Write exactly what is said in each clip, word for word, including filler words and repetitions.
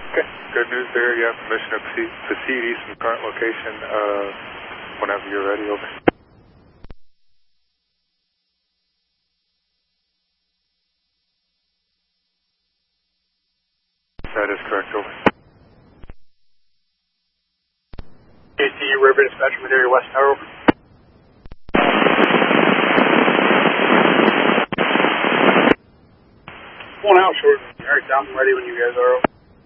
Okay, good news there. You have permission to proceed, proceed east from current location uh, whenever you're ready. Over. That is correct. Over. A C U River Dispatch from area West Tower. Over. One out short. Alright, down and ready when you guys are. Over.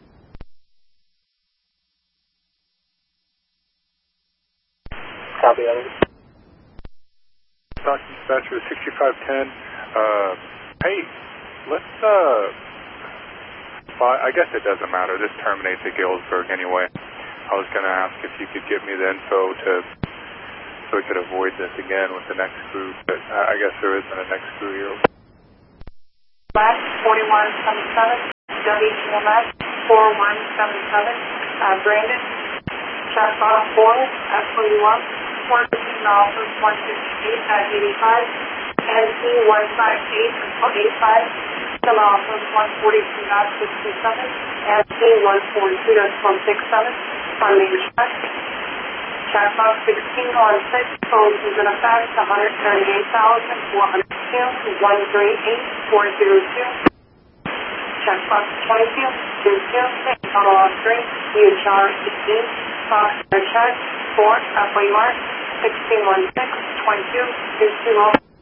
Copy that. Stockton Dispatcher sixty-five ten. Uh, hey, let's, uh, well, I guess it doesn't matter. This terminates at Galesburg anyway. I was going to ask if you could give me the info to, so we could avoid this again with the next crew, but uh, I guess there isn't a next crew here. Last forty-one seventy-seven, W T M S four one seven seven, uh, Brandon, check box four, S forty-one, fourteen office one sixty-eight at eighty-five, N C one five eight eighty-five, still office one forty-two dot sixty-seven, N C one forty-two dot one sixty-seven, funding check. Check box sixteen on six, codes is in effect one hundred thirty-eight thousand four hundred two, one three eight four zero two. Check box twenty-two, two two, total on three, U H R eighteen, box check, four, F Y U R, sixteen one six, twenty-two, two two zero.